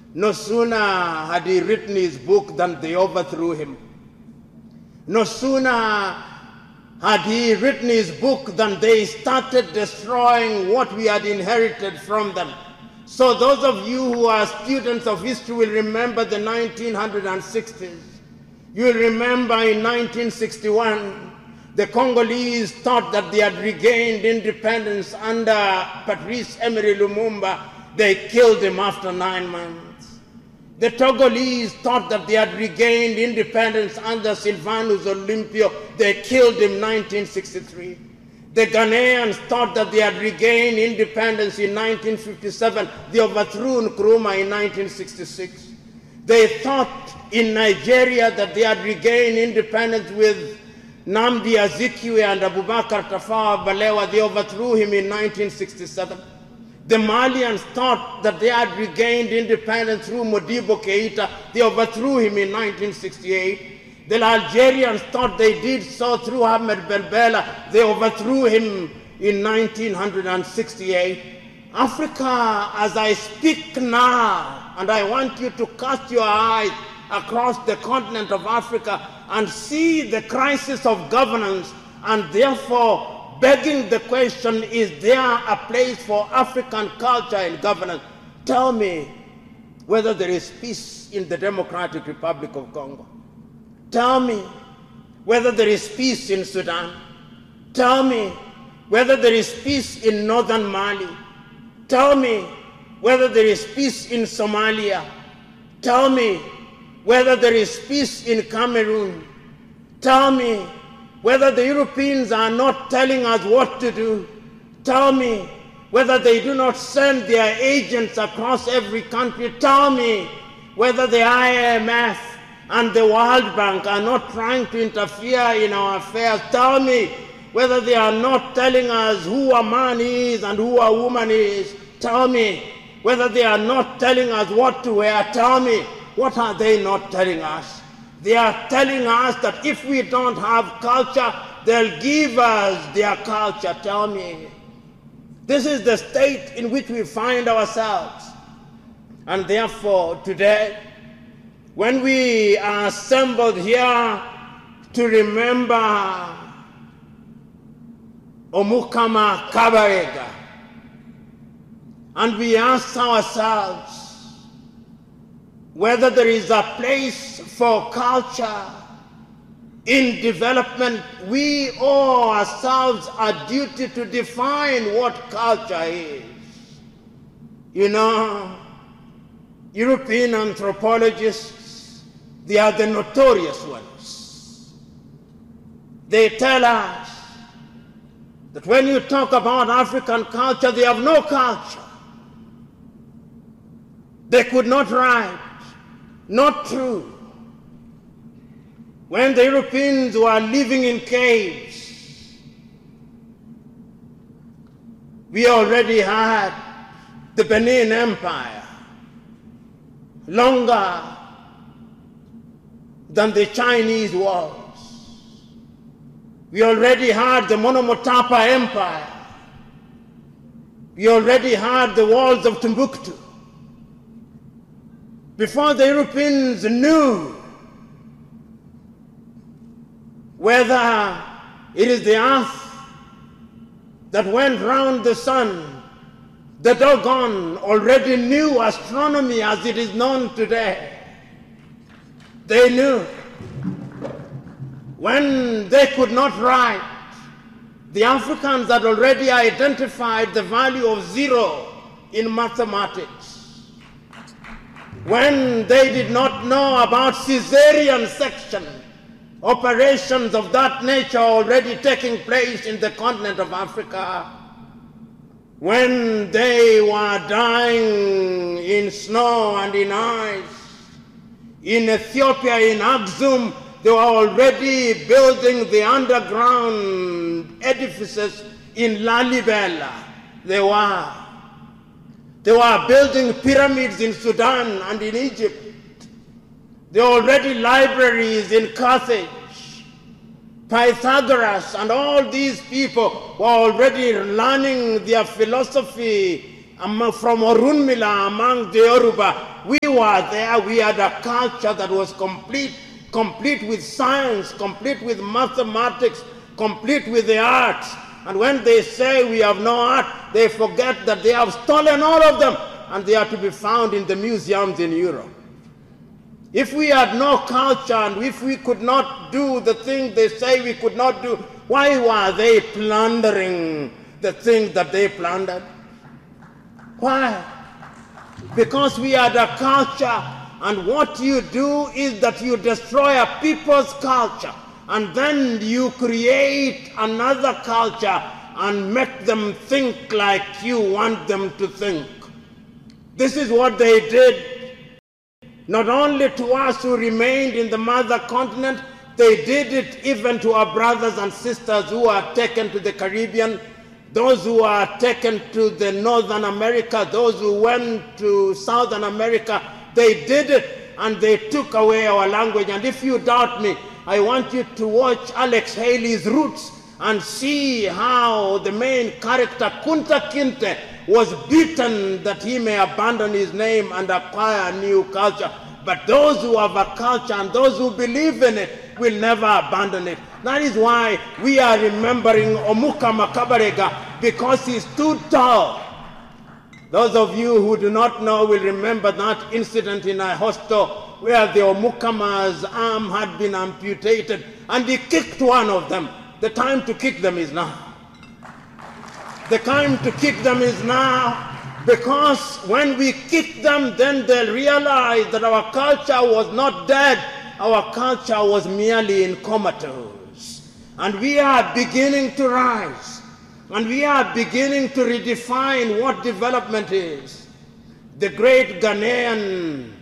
No sooner had he written his book than they overthrew him. No sooner had he written his book than they started destroying what we had inherited from them. So those of you who are students of history will remember the 1960s. You will remember in 1961, the Congolese thought that they had regained independence under Patrice Emery Lumumba. They killed him after 9 months. The Togolese thought that they had regained independence under Sylvanus Olympio. They killed him in 1963. The Ghanaians thought that they had regained independence in 1957. They overthrew Nkrumah in 1966. They thought in Nigeria that they had regained independence with Nnamdi Azikiwe and Abubakar Tafawa Balewa. They overthrew him in 1967. The Malians thought that they had regained independence through Modibo Keita. They overthrew him in 1968. The Algerians thought they did so through Ahmed Belbela. They overthrew him in 1968. Africa, as I speak now, and I want you to cast your eyes across the continent of Africa and see the crisis of governance, and therefore begging the question, is there a place for African culture and governance? Tell me whether there is peace in the Democratic Republic of Congo. Tell me whether there is peace in Sudan. Tell me whether there is peace in northern Mali. Tell me whether there is peace in Somalia. Tell me whether there is peace in Cameroon. Tell me whether the Europeans are not telling us what to do. Tell me whether they do not send their agents across every country. Tell me whether the IMF and the World Bank are not trying to interfere in our affairs. Tell me whether they are not telling us who a man is and who a woman is. Tell me whether they are not telling us what to wear. Tell me, what are they not telling us? They are telling us that if we don't have culture, they'll give us their culture. Tell me. This is the state in which we find ourselves. And therefore, today, when we are assembled here to remember Omukama Kabarega, and we ask ourselves whether there is a place for culture in development, we owe ourselves a duty to define what culture is. You know, European anthropologists, they are the notorious ones. They tell us that when you talk about African culture, they have no culture. They could not write. Not true. When the Europeans were living in caves, we already had the Benin Empire, longer than the Chinese walls. We already had the Monomotapa Empire. We already had the walls of Timbuktu. Before the Europeans knew whether it is the earth that went round the sun, the Dogon already knew astronomy as it is known today. They knew. When they could not write, the Africans had already identified the value of zero in mathematics. When they did not know about Caesarean section, operations of that nature already taking place in the continent of Africa. When they were dying in snow and in ice, in Ethiopia, in Aksum, they were already building the underground edifices in Lalibela. They were building pyramids in Sudan and in Egypt. There were already libraries in Carthage. Pythagoras and all these people were already learning their philosophy from Orunmila among the Yoruba. We were there. We had a culture that was complete with science, complete with mathematics, complete with the arts. And when they say we have no art, they forget that they have stolen all of them, and they are to be found in the museums in Europe. If we had no culture, and if we could not do the things they say we could not do, why were they plundering the things that they plundered? Why? Because we had a culture, and what you do is that you destroy a people's culture, and then you create another culture and make them think like you want them to think. This is what they did. Not only to us who remained in the mother continent, they did it even to our brothers and sisters who are taken to the Caribbean, those who are taken to the Northern America, those who went to Southern America. They did it, and they took away our language. And if you doubt me, I want you to watch Alex Haley's Roots and see how the main character, Kunta Kinte, was beaten that he may abandon his name and acquire a new culture. But those who have a culture and those who believe in it will never abandon it. That is why we are remembering Omuka Makabarega, because he stood tall. Those of you who do not know will remember that incident in Ahosto where the Omukama's arm had been amputated and he kicked one of them. The time to kick them is now. The time to kick them is now, because when we kick them, then they'll realize that our culture was not dead. Our culture was merely in comatose. And we are beginning to rise. And we are beginning to redefine what development is. The great Ghanaian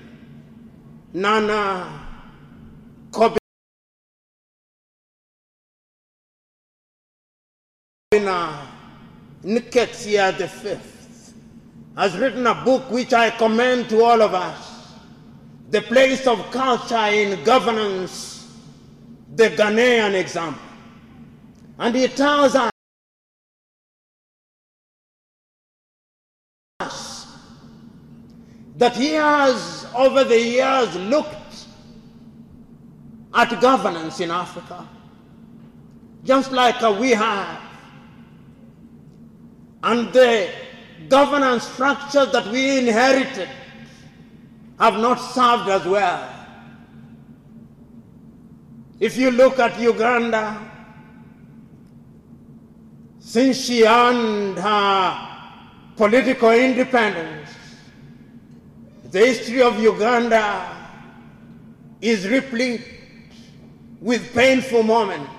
Nana Kobina Nketiah V has written a book which I commend to all of us, The Place of Culture in Governance, the Ghanaian Example. And he tells us that he has, over the years, looked at governance in Africa, just like we have. And the governance structures that we inherited have not served us well. If you look at Uganda, since she earned her political independence, the history of Uganda is replete with painful moments.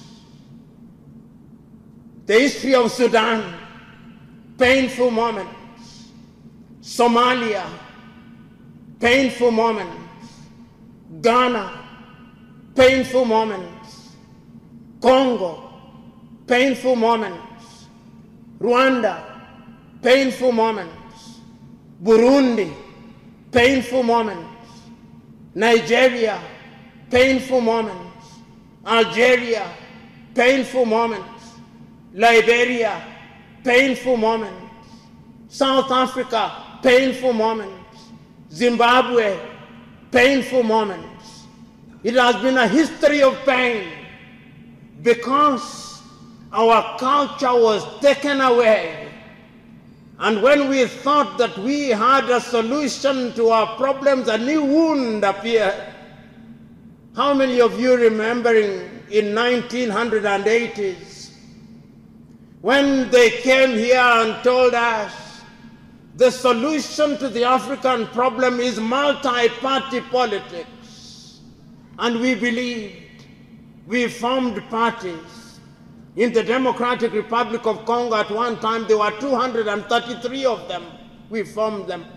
The history of Sudan, painful moments. Somalia, painful moments. Ghana, painful moments. Congo, painful moments. Rwanda, painful moments. Burundi, painful moments. Nigeria, painful moments. Algeria, painful moments. Liberia, painful moments. South Africa, painful moments. Zimbabwe, painful moments. It has been a history of pain because our culture was taken away. And when we thought that we had a solution to our problems, a new wound appeared. How many of you remembering in 1980s when they came here and told us the solution to the African problem is multi-party politics? And we believed. We formed parties. In the Democratic Republic of Congo at one time, there were 233 of them. We formed them.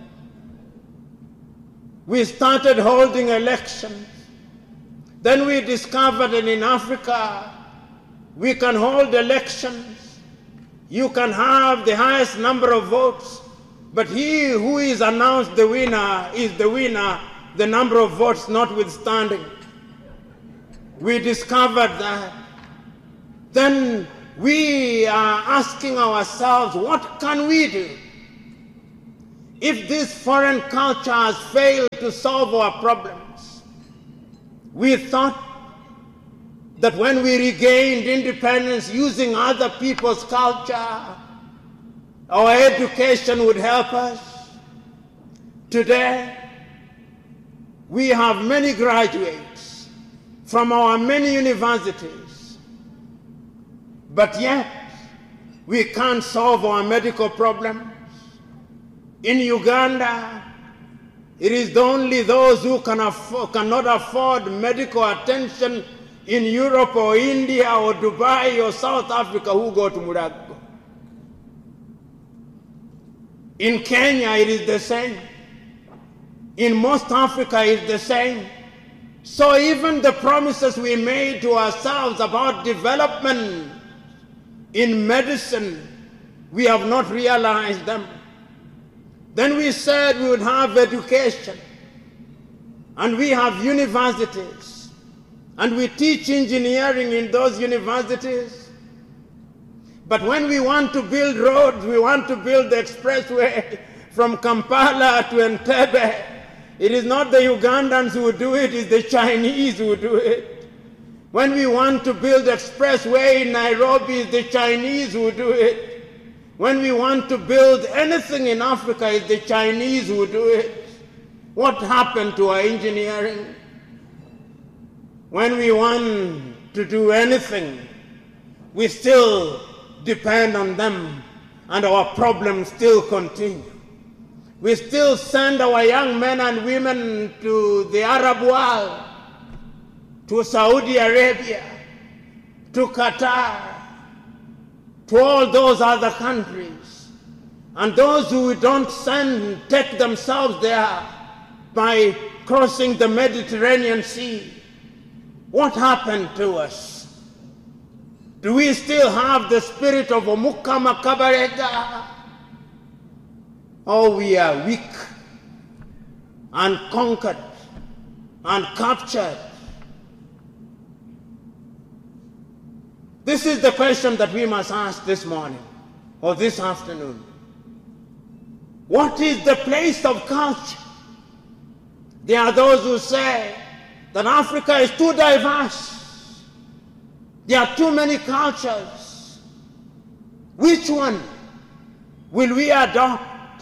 We started holding elections. Then we discovered that in Africa, we can hold elections. You can have the highest number of votes, but he who is announced the winner is the winner, the number of votes notwithstanding. We discovered that. Then we are asking ourselves, what can we do? if these foreign cultures fail to solve our problems, we thought that when we regained independence using other people's culture, our education would help us. Today, we have many graduates from our many universities, but yet we can't solve our medical problems. In Uganda, it is only those who cannot afford medical attention in Europe or India or Dubai or South Africa who go to Murago. In Kenya, it is the same. In most Africa, it is the same. So even the promises we made to ourselves about development in medicine, we have not realized them. Then we said we would have education, and we have universities, and we teach engineering in those universities. But when we want to build roads, we want to build the expressway from Kampala to Entebbe, it is not the Ugandans who do it, it's the Chinese who do it. When we want to build expressway in Nairobi, it's the Chinese who do it. When we want to build anything in Africa, it's the Chinese who do it. What happened to our engineering? When we want to do anything, we still depend on them, and our problems still continue. We still send our young men and women to the Arab world, to Saudi Arabia, to Qatar, to all those other countries. And those who we don't send take themselves there by crossing the Mediterranean Sea. What happened to us? Do we still have the spirit of Omukama Kabarega? Oh, we are weak and conquered and captured. This is the question that we must ask this morning or this afternoon. What is the place of culture? There are those who say that Africa is too diverse. There are too many cultures. Which one will we adopt?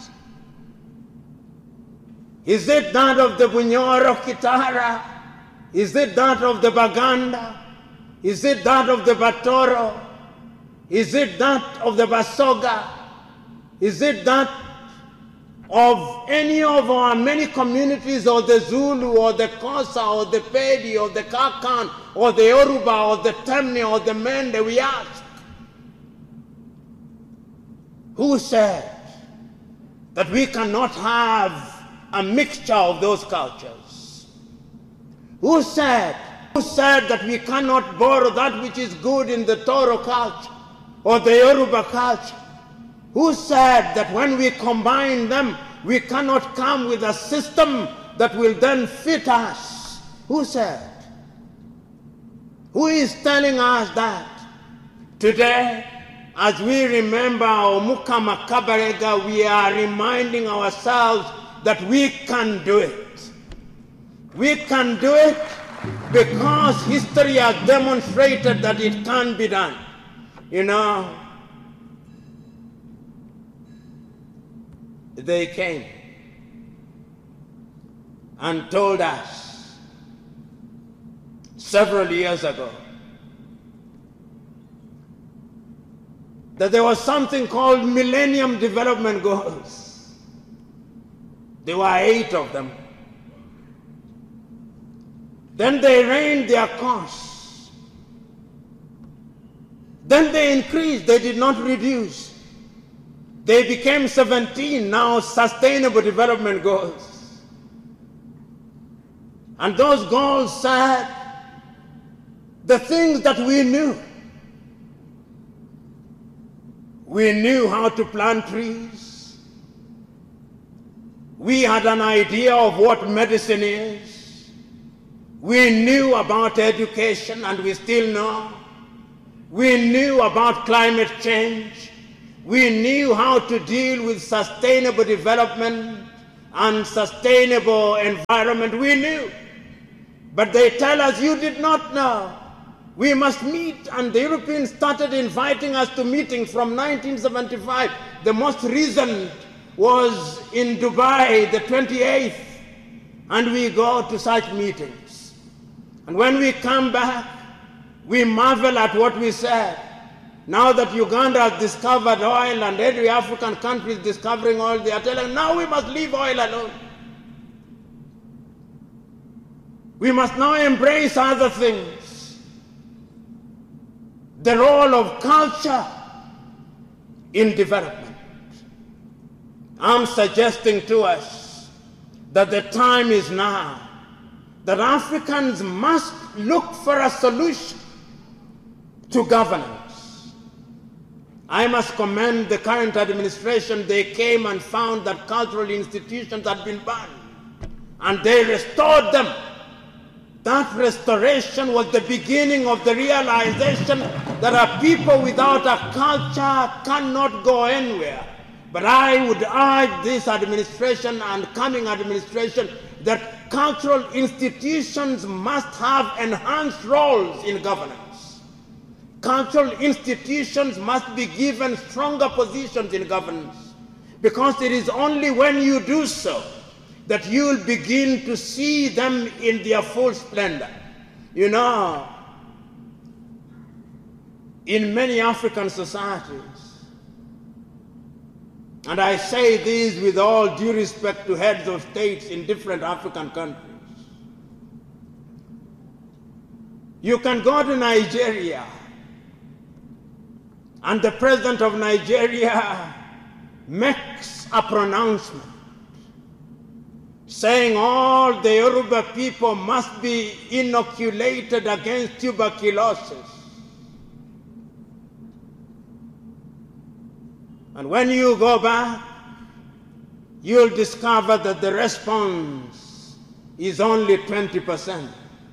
Is it that of the Bunyoro Kitara? Is it that of the Baganda? Is it that of the Batoro? Is it that of the Basoga? Is it that of any of our many communities, or the Zulu, or the Xhosa, or the Pedi, or the Kakan, or the Yoruba, or the Temne, or the Mende? We ask. Who said that we cannot have a mixture of those cultures? Who said that we cannot borrow that which is good in the Toro culture or the Yoruba culture? Who said that when we combine them, we cannot come with a system that will then fit us? Who said? Who is telling us that? Today, as we remember Omukama Kabarega, we are reminding ourselves that we can do it. We can do it because history has demonstrated that it can be done. You know, they came and told us several years ago that there was something called Millennium Development Goals. There were 8 of them. Then they rained their course. Then they increased, they did not reduce. They became 17 now Sustainable Development Goals. And those goals said the things that we knew. We knew how to plant trees. We had an idea of what medicine is. We knew about education, and we still know. We knew about climate change. We knew how to deal with sustainable development and sustainable environment. We knew. But they tell us, you did not know. We must meet, and the Europeans started inviting us to meetings from 1975. The most recent was in Dubai, the 28th, and we go to such meetings. And when we come back, we marvel at what we said. Now that Uganda has discovered oil and every African country is discovering oil, they are telling, now we must leave oil alone. We must now embrace other things. The role of culture in development. I'm suggesting to us that the time is now that Africans must look for a solution to governance. I must commend the current administration. They came and found that cultural institutions had been banned, and they restored them. That restoration was the beginning of the realization that a people without a culture cannot go anywhere. But I would urge this administration and coming administration that cultural institutions must have enhanced roles in governance. Cultural institutions must be given stronger positions in governance, because it is only when you do so that you will begin to see them in their full splendor. You know, in many African societies, and I say this with all due respect to heads of states in different African countries, you can go to Nigeria, and the president of Nigeria makes a pronouncement saying all the Yoruba people must be inoculated against tuberculosis. And when you go back, you'll discover that the response is only 20%.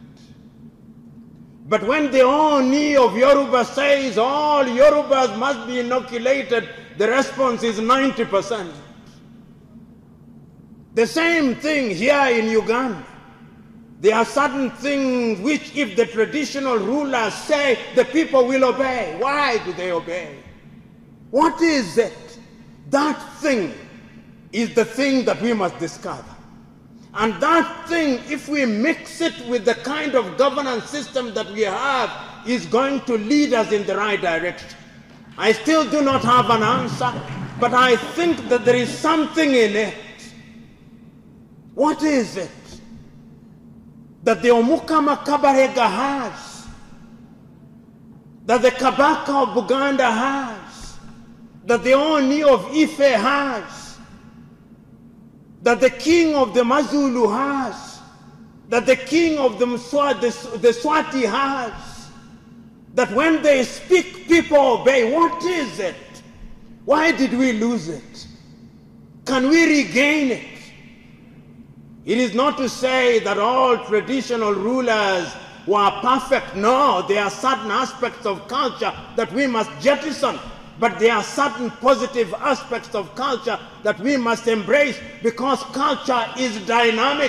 But when the Oni of Yoruba says all Yorubas must be inoculated, the response is 90%. The same thing here in Uganda. There are certain things which if the traditional rulers say, the people will obey. Why do they obey? What is it? That thing is the thing that we must discover. And that thing, if we mix it with the kind of governance system that we have, is going to lead us in the right direction. I still do not have an answer, but I think that there is something in it. What is it that the Omukama Kabarega has, that the Kabaka of Buganda has, that the Oni of Ife has, that the king of the Mazulu has, that the king of the Swati has, that when they speak, people obey? What is it? Why did we lose it? Can we regain it? It is not to say that all traditional rulers were perfect. No, there are certain aspects of culture that we must jettison. But there are certain positive aspects of culture that we must embrace, because culture is dynamic.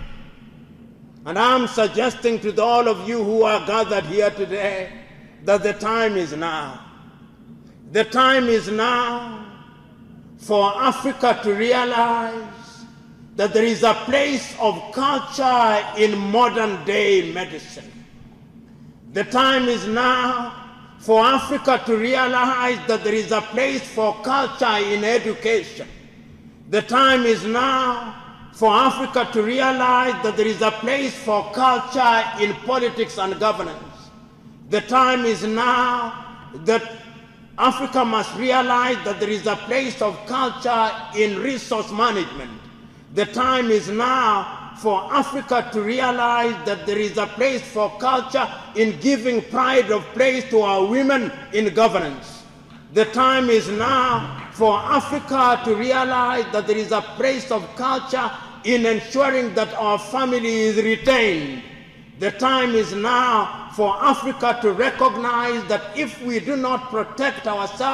And I'm suggesting to all of you who are gathered here today that the time is now. The time is now for Africa to realize that there is a place of culture in modern day medicine. The time is now for Africa to realize that there is a place for culture in education. The time is now for Africa to realize that there is a place for culture in politics and governance. The time is now that Africa must realize that there is a place of culture in resource management. The time is now for Africa to realize that there is a place for culture in giving pride of place to our women in governance. The time is now for Africa to realize that there is a place of culture in ensuring that our family is retained. The time is now for Africa to recognize that if we do not protect ourselves,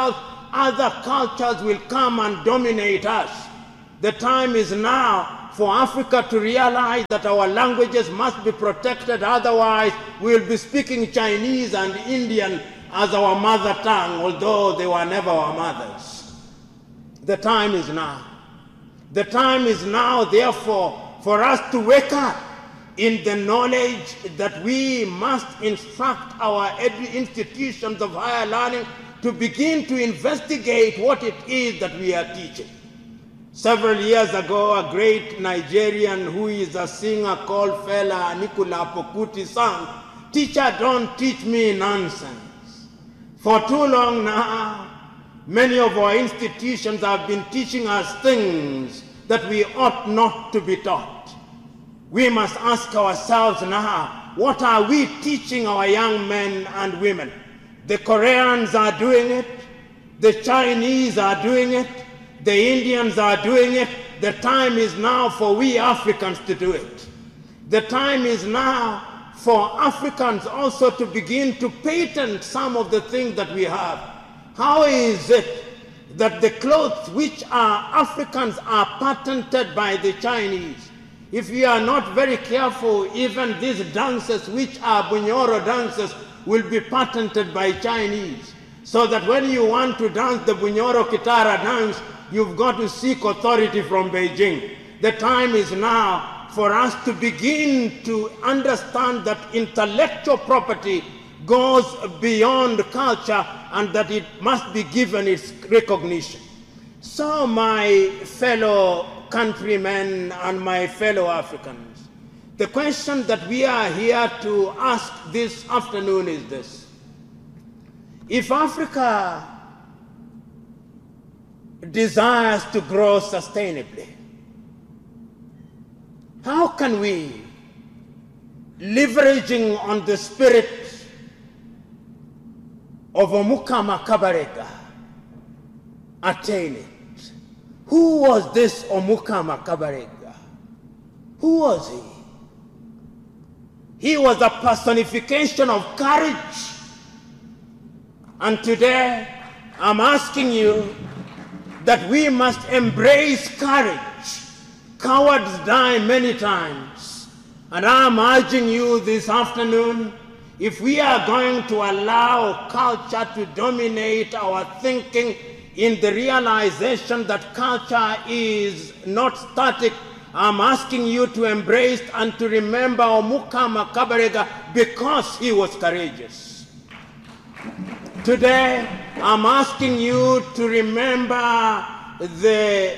other cultures will come and dominate us. The time is now for Africa to realize that our languages must be protected, otherwise we'll be speaking Chinese and Indian as our mother tongue, although they were never our mothers. The time is now. The time is now, therefore, for us to wake up in the knowledge that we must instruct our institutions of higher learning to begin to investigate what it is that we are teaching. Several years ago, a great Nigerian who is a singer called Fela Anikulapo Kuti sang, "Teacher, don't teach me nonsense." For too long now, many of our institutions have been teaching us things that we ought not to be taught. We must ask ourselves now, what are we teaching our young men and women? The Koreans are doing it, the Chinese are doing it, the Indians are doing it. The time is now for we Africans to do it. The time is now for Africans also to begin to patent some of the things that we have. How is it that the clothes which are Africans are patented by the Chinese? If we are not very careful, even these dances which are Bunyoro dances will be patented by Chinese. So that when you want to dance the Bunyoro Kitara dance, you've got to seek authority from Beijing. The time is now for us to begin to understand that intellectual property goes beyond culture and that it must be given its recognition. So my fellow countrymen and my fellow Africans, the question that we are here to ask this afternoon is this: if Africa desires to grow sustainably, how can we, leveraging on the spirit of Omukama Kabarega, attain it? Who was this Omukama Kabarega? Who was he? He was a personification of courage. And today, I'm asking you that we must embrace courage. Cowards die many times. And I'm urging you this afternoon, if we are going to allow culture to dominate our thinking in the realization that culture is not static, I'm asking you to embrace and to remember Omukama Kabarega because he was courageous. Today, I'm asking you to remember the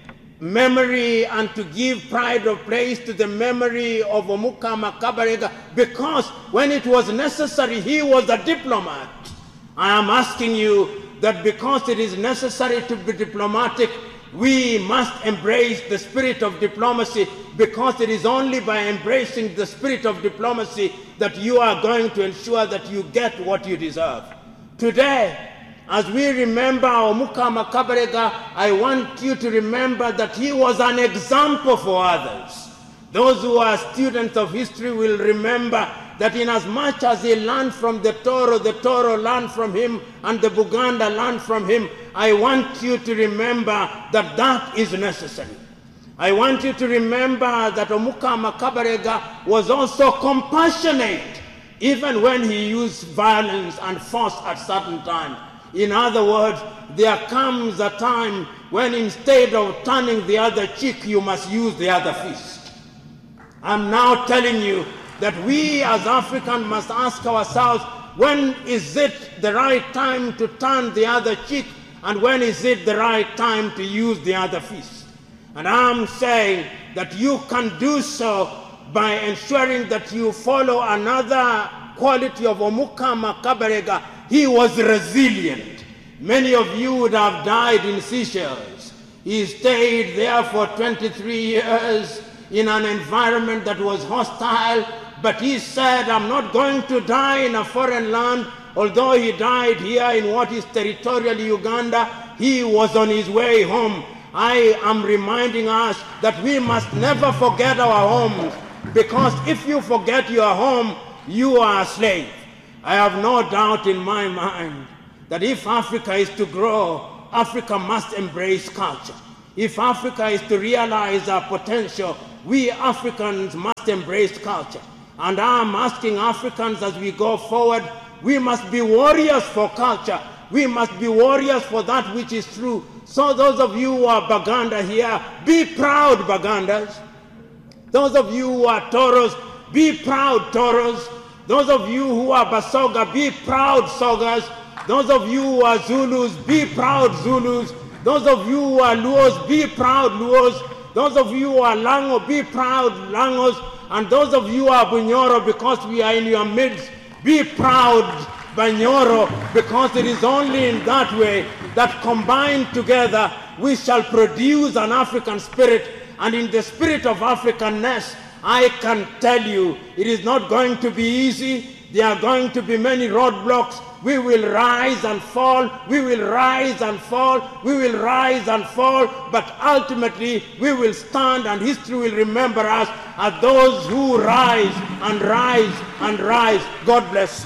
memory and to give pride of place to the memory of Omukama Kabarega because when it was necessary, he was a diplomat. I am asking you that because it is necessary to be diplomatic, we must embrace the spirit of diplomacy, because it is only by embracing the spirit of diplomacy that you are going to ensure that you get what you deserve. Today, as we remember Omukama Kabarega, I want you to remember that he was an example for others. Those who are students of history will remember that inasmuch as he learned from the Toro learned from him, and the Buganda learned from him, I want you to remember that that is necessary. I want you to remember that Omukama Kabarega was also compassionate, even when he used violence and force at certain times. In other words, there comes a time when instead of turning the other cheek, you must use the other fist. I'm now telling you that we as Africans must ask ourselves, when is it the right time to turn the other cheek, and when is it the right time to use the other fist? And I'm saying that you can do so by ensuring that you follow another quality of Omukama Kabarega. He was resilient. Many of you would have died in Seychelles. He stayed there for 23 years in an environment that was hostile, but he said, I'm not going to die in a foreign land. Although he died here in what is territorial Uganda, he was on his way home. I am reminding us that we must never forget our homes, because if you forget your home, you are a slave. I have no doubt in my mind that if Africa is to grow, Africa must embrace culture. If Africa is to realize our potential, we Africans must embrace culture. And I'm asking Africans as we go forward, we must be warriors for culture. We must be warriors for that which is true. So those of you who are Baganda here, be proud Bagandas. Those of you who are Toros, be proud Toros. Those of you who are Basoga, be proud Sogas. Those of you who are Zulus, be proud Zulus. Those of you who are Luos, be proud Luos. Those of you who are Lango, be proud Langos. And those of you who are Bunyoro, because we are in your midst, be proud Banyoro, because it is only in that way that combined together we shall produce an African spirit. And in the spirit of Africanness, I can tell you, it is not going to be easy. There are going to be many roadblocks. We will rise and fall. We will rise and fall. We will rise and fall. But ultimately, we will stand, and history will remember us as those who rise and rise and rise. God bless you.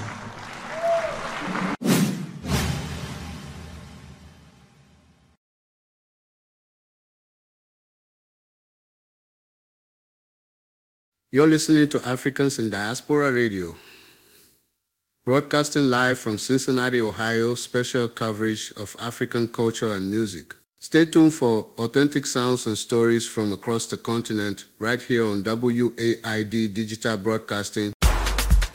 You're listening to Africans in Diaspora Radio, broadcasting live from Cincinnati, Ohio, special coverage of African culture and music. Stay tuned for authentic sounds and stories from across the continent right here on WAID Digital Broadcasting